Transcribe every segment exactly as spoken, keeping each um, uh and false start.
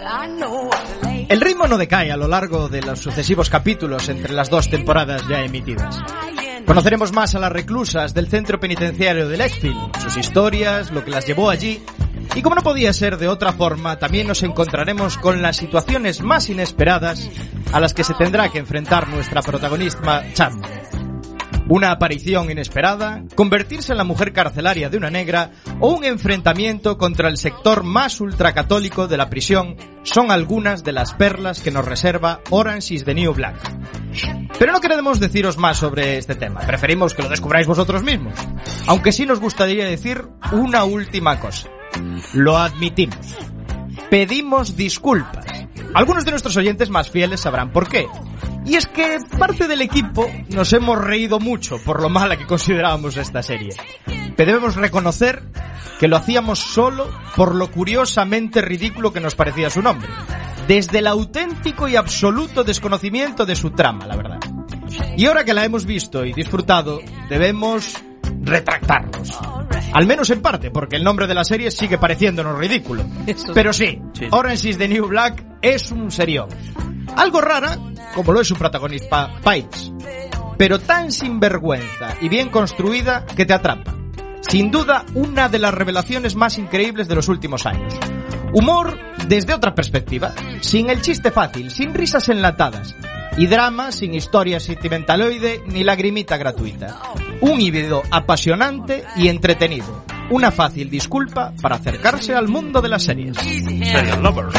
El ritmo no decae a lo largo de los sucesivos capítulos entre las dos temporadas ya emitidas. Conoceremos más a las reclusas del centro penitenciario de Leckfield, sus historias, lo que las llevó allí, y como no podía ser de otra forma, también nos encontraremos con las situaciones más inesperadas a las que se tendrá que enfrentar nuestra protagonista Chapman. Una aparición inesperada, convertirse en la mujer carcelaria de una negra o un enfrentamiento contra el sector más ultracatólico de la prisión son algunas de las perlas que nos reserva Orange is the New Black. Pero no queremos deciros más sobre este tema, preferimos que lo descubráis vosotros mismos. Aunque sí nos gustaría decir una última cosa. Lo admitimos. Pedimos disculpas. Algunos de nuestros oyentes más fieles sabrán por qué. Y es que parte del equipo nos hemos reído mucho por lo mala que considerábamos esta serie. Pero debemos reconocer que lo hacíamos solo por lo curiosamente ridículo que nos parecía su nombre. Desde el auténtico y absoluto desconocimiento de su trama, la verdad. Y ahora que la hemos visto y disfrutado, debemos retractarnos. Al menos en parte, porque el nombre de la serie sigue pareciéndonos ridículo. Pero sí, Orange is the New Black es un serión. Algo rara, como lo es su protagonista Pipes, pero tan sinvergüenza y bien construida que te atrapa. Sin duda, una de las revelaciones más increíbles de los últimos años. Humor desde otra perspectiva, sin el chiste fácil, sin risas enlatadas, y drama sin historia sentimentaloide ni lagrimita gratuita. Un híbrido apasionante y entretenido. Una fácil disculpa para acercarse al mundo de las series. Serial Lovers.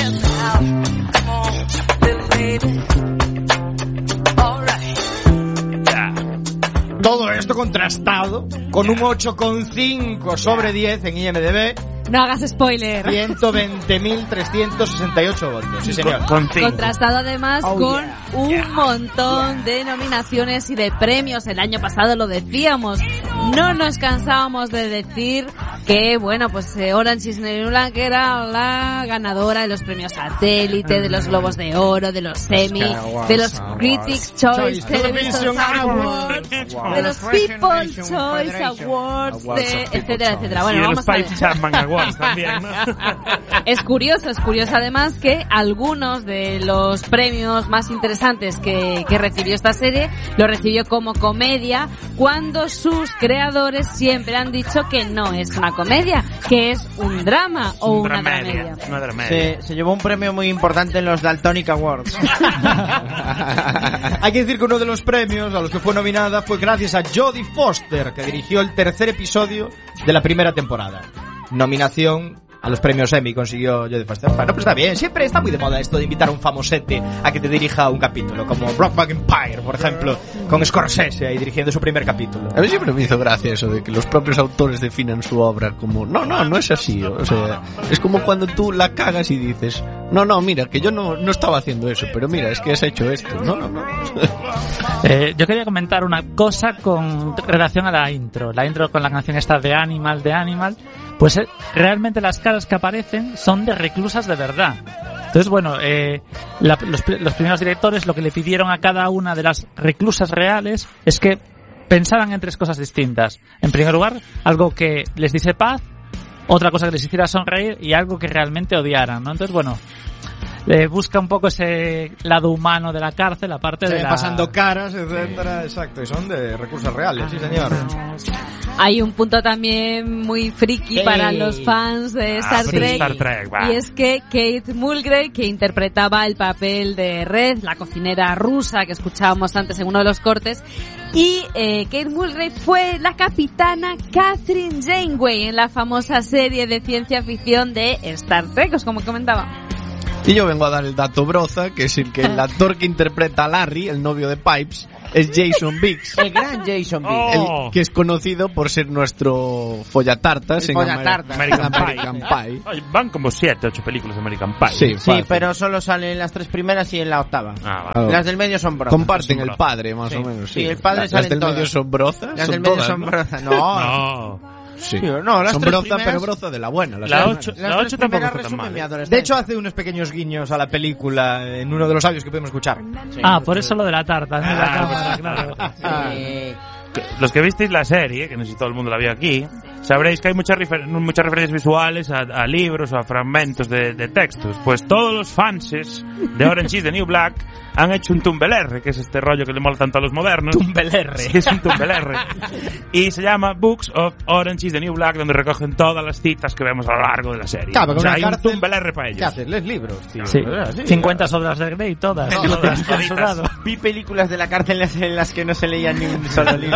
Todo esto contrastado con un ocho coma cinco sobre diez en I M D B. No hagas spoiler. ciento veinte mil trescientos sesenta y ocho votos, sí señor. Con Contrastado además oh, con yeah. un yeah. montón yeah. de nominaciones y de premios. El año pasado lo decíamos. No nos cansábamos de decir que, bueno, pues eh, Orange is the New Black era la ganadora de los premios Satélite, de los Globos de Oro, de los Emmy, de los Critics' Choice Television Awards, de los People's Choice Awards, de etcétera, etcétera. Bueno, y de vamos los a ver. Pipe Chapman Awards también, ¿no? Es curioso, es curioso además que algunos de los premios más interesantes que, que recibió esta serie lo recibió como comedia, cuando sus creadores siempre han dicho que no es una comedia, que es un drama o un una dramedia, dramedia. una dramedia. Se, se llevó un premio muy importante en los Daltonic Awards. Hay que decir que uno de los premios a los que fue nominada fue gracias a Jodie Foster, que dirigió el tercer episodio de la primera temporada. Nominación a los premios Emmy consiguió Jodie Foster. Bueno, pues está bien, siempre está muy de moda esto de invitar a un famosete a que te dirija un capítulo, como Brokeback Empire, por ejemplo, con Scorsese ahí dirigiendo su primer capítulo. A mí siempre me hizo gracia eso de que los propios autores definan su obra como no, no, no es así, o sea, es como cuando tú la cagas y dices no, no, mira, que yo no, no estaba haciendo eso, pero mira, es que has hecho esto. No, no, no. Eh, yo quería comentar una cosa con relación a la intro. La intro con la canción esta de Animal, de Animal. Pues eh, realmente las caras que aparecen son de reclusas de verdad. Entonces, bueno, eh, la, los, los primeros directores lo que le pidieron a cada una de las reclusas reales es que pensaran en tres cosas distintas. En primer lugar, algo que les diese paz, otra cosa que les hiciera sonreír y algo que realmente odiaran, ¿no? Entonces, bueno, eh, busca un poco ese lado humano de la cárcel, aparte sí, de la... pasando caras, etcétera, sí. Exacto, y son de recursos reales, sí señor. Hay un punto también muy friki sí. para los fans de Star, ah, Trek, Star Trek y es que Kate Mulgrew, que interpretaba el papel de Red, la cocinera rusa que escuchábamos antes en uno de los cortes, y eh, Kate Mulgrew fue la capitana Catherine Janeway en la famosa serie de ciencia ficción de Star Trek, os como comentaba. Y yo vengo a dar el dato broza, que es el que el actor que interpreta a Larry, el novio de Pipes, es Jason Biggs. El gran Jason Biggs. Oh. El que es conocido por ser nuestro follatartas el en follatartas. American, American Pie. Pie. Oye, van como siete, ocho películas de American Pie. Sí, Sí, fácil. pero solo salen las tres primeras y en la octava. Ah, vale. Las del medio son brozas. Comparten el padre, más Sí. o menos. Sí, el padre Las, salen las del medio todas. son brozas. Las son del medio todas, son ¿no? brozas. No. No. Sí. Sí, no, las son tres broza, primeras- pero broza de la buena. Las La primeras. ocho, Las la tres ocho tampoco primeras fue tan resumen mal. mi ¿eh? adolescencia. De hecho, hace unos pequeños guiños a la película en uno de los audios que podemos escuchar. Sí. Ah, por eso lo de la tarta, ¿no? La Ah, cámara, claro. Sí. Los que visteis la serie, que no sé si todo el mundo la vio aquí, sabréis que hay muchas, refer- muchas referencias visuales a, a libros o a fragmentos de, de textos. Pues todos los fanses de Orange is the New Black han hecho un Tumblr, que es este rollo que le mola tanto a los modernos. Tumblr. Sí, es un Tumblr. Y se llama Books of Orange is the New Black, donde recogen todas las citas que vemos a lo largo de la serie. Claro, o sea, una hay cárcel, un Tumblr para ellos. ¿Qué haces? ¿Les libros, tío? Sí. Sí, cincuenta obras de Grey, todas. No, No, todas, censurado. Vi películas de la cárcel en las que no se leía ni un solo libro.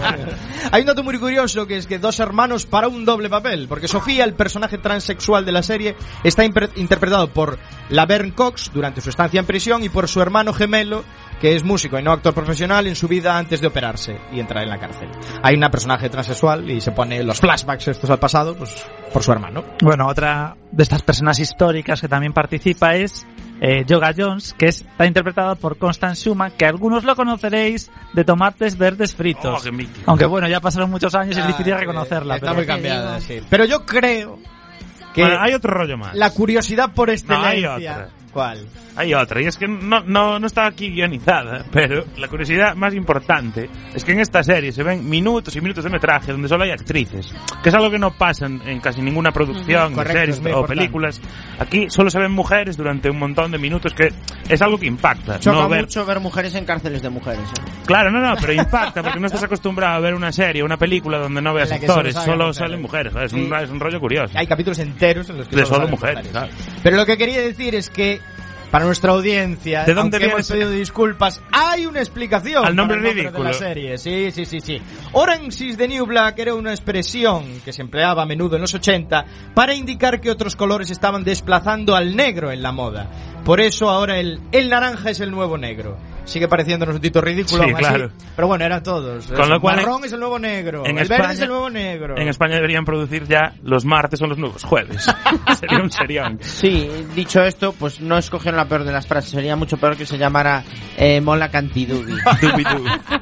Hay un dato muy curioso, que es que dos hermanos para un doble papel, porque Sofía, el personaje transexual de la serie, está imper- interpretado por Laverne Cox durante su estancia en prisión y por su hermano gemelo, que es músico y no actor profesional, en su vida antes de operarse y entrar en la cárcel. Hay una personaje transexual y se pone los flashbacks estos al pasado, pues por su hermano. Bueno, otra de estas personas históricas que también participa es eh, Yoga Jones, que es- está interpretada por Constance Schumann, que algunos lo conoceréis de Tomates Verdes Fritos. Oh, qué mítico. Aunque bueno, ya pasaron muchos años y es difícil Ah, reconocerla. Está Pero muy cambiada, sí. Pero yo creo que Bueno, hay otro rollo más. la curiosidad por excelencia... hay otra. ¿Cuál? Hay otra, y es que no, no, no está aquí guionizada, pero la curiosidad más importante es que en esta serie se ven minutos y minutos de metraje donde solo hay actrices, que es algo que no pasa en, en casi ninguna producción, Correcto, de series es muy o importante. películas. Aquí solo se ven mujeres durante un montón de minutos, que es algo que impacta. Choca no ver... mucho ver mujeres en cárceles de mujeres. ¿eh? Claro, no, no, pero impacta porque no estás acostumbrado a ver una serie, una película donde no veas En la que solo actores, salgan solo mujeres. salen mujeres. ¿Sabes? Es, Sí. un, es un rollo curioso. Hay capítulos enteros en los que De solo solo salen mujeres, claro. Pero lo que quería decir es que para nuestra audiencia, ¿De dónde aunque viene hemos ese- pedido disculpas, hay una explicación Al nombre para el ridículo. de la serie. Sí, sí, sí, sí. Orange is the New Black era una expresión que se empleaba a menudo en los ochenta para indicar que otros colores estaban desplazando al negro en la moda. Por eso ahora el, el naranja es el nuevo negro. Sigue pareciéndonos un tito ridículo, Sí, aún así, claro. pero bueno, eran todos. Con Eso, lo cual, marrón es el nuevo negro, en el España- verde es el nuevo negro. En España deberían producir ya los martes son los nuevos jueves. Sería un serión. Sí, dicho esto, pues no escogieron la peor de las frases. Sería mucho peor que se llamara eh, Mola Cantidubi. Dubi-du.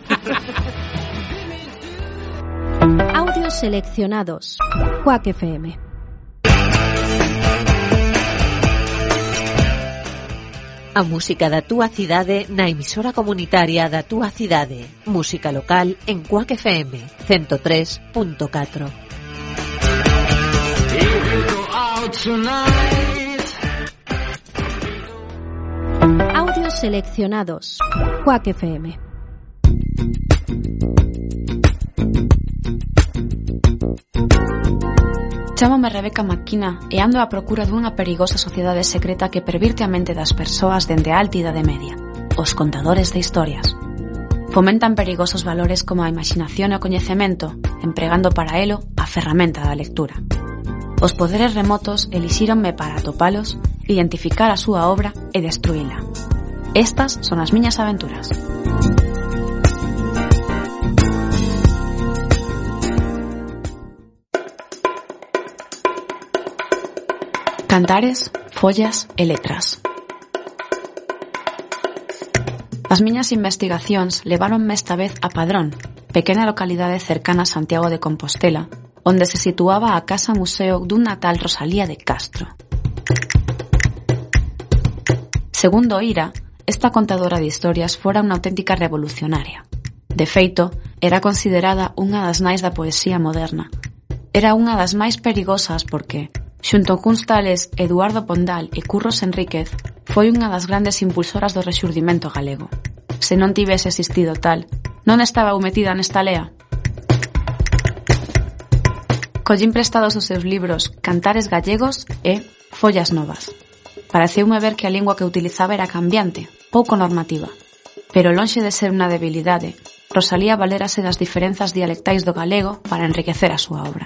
Audios seleccionados. Quack F M. A música da túa cidade na emisora comunitaria da túa cidade. Música local en Quack F M ciento tres punto catro. Audios seleccionados. Quack F M. Chámame Rebeca Maquina e ando á procura dunha perigosa sociedade secreta que pervirte a mente das persoas dende a alta idade media, os contadores de historias. Fomentan perigosos valores como a imaginación e o coñecemento, empregando para elo a ferramenta da lectura. Os poderes remotos elixíronme para atopalos, identificar a súa obra e destruíla. Estas son as miñas aventuras. Cantares, follas e letras. As miñas investigacións leváronme esta vez a Padrón, pequena localidade cercana a Santiago de Compostela, onde se situaba a casa museo dunha tal Rosalía de Castro. Segundo Ira, esta contadora de historias fora unha auténtica revolucionaria. De feito, era considerada unha das nais da poesía moderna. Era unha das máis perigosas porque, xunto cuns tales Eduardo Pondal e Curros Enríquez, foi unha das grandes impulsoras do rexurdimento galego. Se non tivese existido tal, non estaba eu metida nesta lea. Collín prestados os seus libros Cantares gallegos e Follas novas. Pareceume ver que a lingua que utilizaba era cambiante, pouco normativa. Pero lonxe de ser unha debilidade, Rosalía valérase das diferenzas dialectais do galego para enriquecer a súa obra.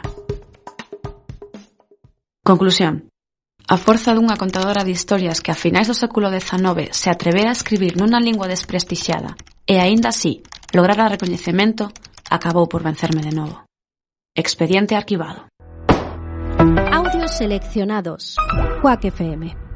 Conclusión. A forza dunha contadora de historias que a finais do século dezanove se atrevera a escribir nunha lingua desprestixiada e aínda así lograra recoñecemento, acabou por vencerme de novo. Expediente arquivado. Audios seleccionados. Quack F M.